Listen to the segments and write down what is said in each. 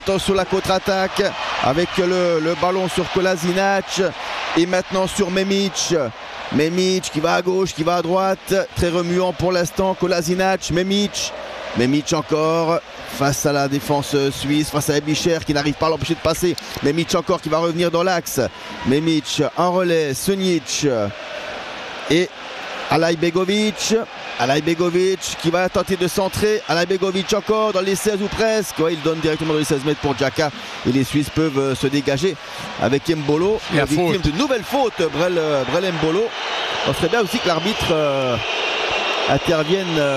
Sur la contre-attaque avec le ballon sur Kolasinac et maintenant sur Memic. Memic qui va à gauche, qui va à droite, très remuant pour l'instant. Kolasinac, Memic encore face à la défense suisse, face à Ebischer qui n'arrive pas à l'empêcher de passer. Memic encore qui va revenir dans l'axe. Memic en relais, Sunic et Alajbegovic qui va tenter de centrer. Alajbegovic encore dans les 16 ou presque. Ouais, il donne directement dans les 16 mètres pour Xhaka et les Suisses peuvent se dégager avec Embolo. Victime d'une nouvelle faute, Brel Embolo. On serait bien aussi que l'arbitre intervienne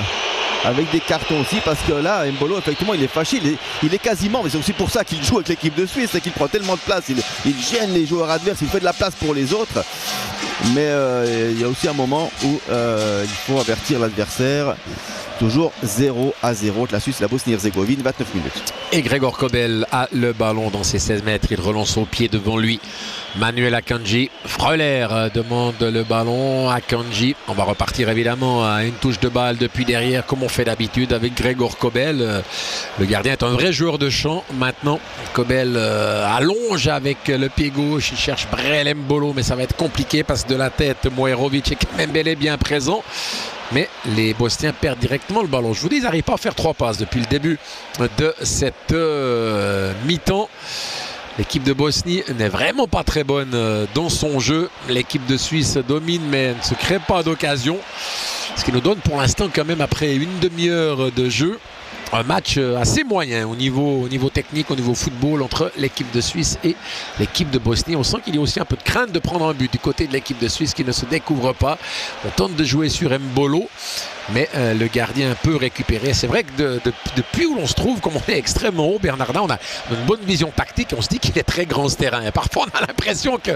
avec des cartons aussi, parce que là Embolo effectivement il est fâché, il est quasiment, mais c'est aussi pour ça qu'il joue avec l'équipe de Suisse, c'est qu'il prend tellement de place, il gêne les joueurs adverses, il fait de la place pour les autres, mais il y a aussi un moment où il faut avertir l'adversaire. Toujours 0-0 de la Suisse, la Bosnie-Herzégovine, 29 minutes. Et Gregor Kobel a le ballon dans ses 16 mètres, il relance au pied devant lui Manuel Akanji. Freuler demande le ballon à Akanji. On va repartir évidemment à une touche de balle depuis derrière, comme on fait d'habitude avec Gregor Kobel. Le gardien est un vrai joueur de champ. Maintenant, Kobel allonge avec le pied gauche, il cherche Brel Embolo, mais ça va être compliqué parce que de la tête, Moerovic est quand même bel et bien présent. Mais les Bosniens perdent directement le ballon. Je vous dis, ils n'arrivent pas à faire 3 passes depuis le début de cette mi-temps. L'équipe de Bosnie n'est vraiment pas très bonne dans son jeu. L'équipe de Suisse domine mais ne se crée pas d'occasion. Ce qui nous donne pour l'instant quand même, après une demi-heure de jeu, un match assez moyen au niveau technique, au niveau football entre l'équipe de Suisse et l'équipe de Bosnie. On sent qu'il y a aussi un peu de crainte de prendre un but du côté de l'équipe de Suisse qui ne se découvre pas. On tente de jouer sur Embolo, mais le gardien peut récupérer. C'est vrai que depuis où l'on se trouve, comme on est extrêmement haut, Bernardin, on a une bonne vision tactique. On se dit qu'il est très grand ce terrain. Et parfois, on a l'impression que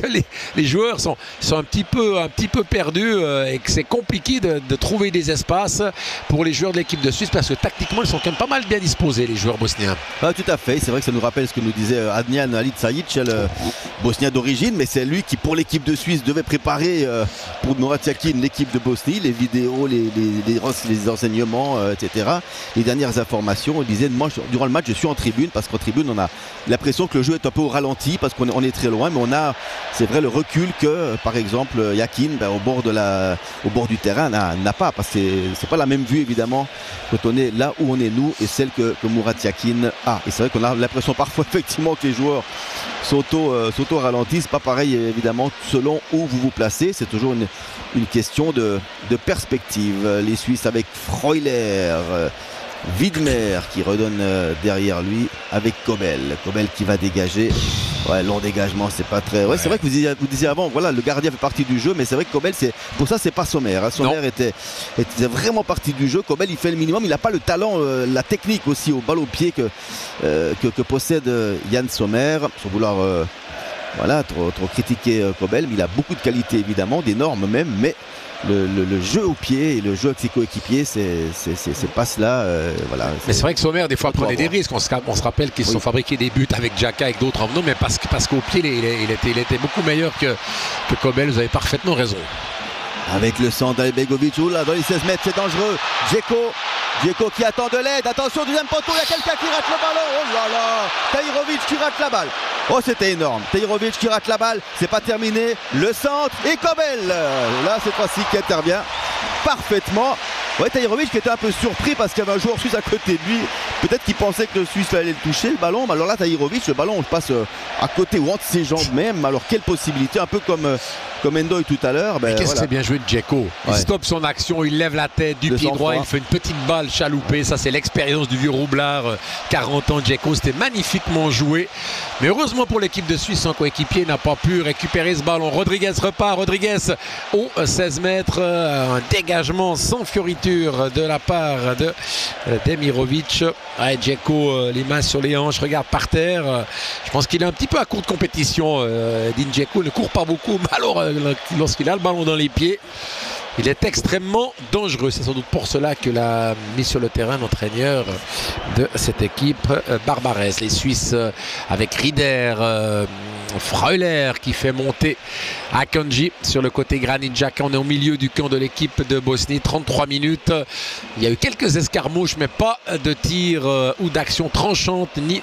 les joueurs sont un petit peu perdus et que c'est compliqué de trouver des espaces pour les joueurs de l'équipe de Suisse, parce que tactiquement, ils sont quand même pas mal bien disposés, les joueurs bosniens. Ah, tout à fait. C'est vrai que ça nous rappelle ce que nous disait Adnan Alicajic, le Bosnien d'origine, mais c'est lui qui, pour l'équipe de Suisse, devait préparer pour Murat Yakin l'équipe de Bosnie, les vidéos, les enseignements, etc. Les dernières informations. Il disait, moi, durant le match, je suis en tribune, parce qu'en tribune, on a l'impression que le jeu est un peu au ralenti, parce qu'on est très loin, mais on a, c'est vrai, le recul que, par exemple, Yakin, au bord du terrain, n'a pas, parce que c'est pas la même vue, évidemment, quand on est là où on est nous, et celle que Murat Yakin a. Et c'est vrai qu'on a l'impression parfois, effectivement, que les joueurs s'auto-ralentissent. Pas pareil, évidemment, selon où vous vous placez. C'est toujours une question de perspective. Les Suisses avec Freuler, Widmer qui redonne derrière lui avec Kobel qui va dégager. Ouais, long dégagement, c'est pas très. Ouais, c'est vrai que vous disiez avant, voilà, le gardien fait partie du jeu, mais c'est vrai que Kobel, pour ça, c'est pas Sommer. Hein. Sommer était vraiment partie du jeu. Kobel, il fait le minimum. Il n'a pas le talent, la technique aussi au balle au pied que possède Yann Sommer. Sans vouloir trop critiquer Kobel, mais il a beaucoup de qualités, évidemment, d'énormes même, mais le jeu au pied et le jeu avec ses coéquipiers, c'est pas cela. Voilà. Mais c'est vrai que Sommer, des fois, prenait des risques. On se rappelle qu'ils se sont fabriqués des buts avec Xhaka, avec d'autres en venant, mais parce qu'au pied, il était beaucoup meilleur que Kobel. Vous avez parfaitement raison. Avec le centre d'Alajbegovic, dans les 16 mètres, c'est dangereux. Dzeko qui attend de l'aide. Attention, deuxième poteau, il y a quelqu'un qui rate le ballon. Oh là là, Tahirovic qui rate la balle. Oh, c'était énorme. Tahirovic qui rate la balle. C'est pas terminé. Le centre et Kobel. Là, cette fois-ci qui intervient parfaitement. Ouais, Tahirovic qui était un peu surpris parce qu'il y avait un joueur suisse à côté de lui. Peut-être qu'il pensait que le Suisse allait le toucher, le ballon. Mais alors là, Tahirovic, le ballon, on le passe à côté ou entre ses jambes même. Alors, quelle possibilité. Un peu comme Endoy tout à l'heure. Mais qu'est-ce que c'est bien joué de Dzeko. Il stoppe son action, il lève la tête du pied droit, il fait une petite balle chaloupée. Ça, c'est l'expérience du vieux roublard. 40 ans, Dzeko. C'était magnifiquement joué. Mais heureusement pour l'équipe de Suisse, son coéquipier n'a pas pu récupérer ce ballon. Rodriguez repart. Rodriguez au 16 mètres. Un dégagement sans fioriture de la part de Demirovic. Dzeko, les mains sur les hanches, regarde par terre. Je pense qu'il est un petit peu à court de compétition. Edin Dzeko ne court pas beaucoup, mais alors lorsqu'il a le ballon dans les pieds, il est extrêmement dangereux. C'est sans doute pour cela que l'a mis sur le terrain l'entraîneur de cette équipe, Barbarez. Les Suisses avec Rieder, Freuler qui fait monter Akanji sur le côté Granit Xhaka. On est au milieu du camp de l'équipe de Bosnie. 33 minutes. Il y a eu quelques escarmouches, mais pas de tir ou d'action tranchante ni